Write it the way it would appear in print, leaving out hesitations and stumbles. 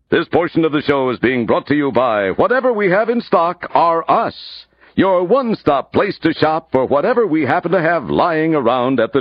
This portion of the show is being brought to you by Whatever We Have in Stock Are Us, your one-stop place to shop for whatever we happen to have lying around at the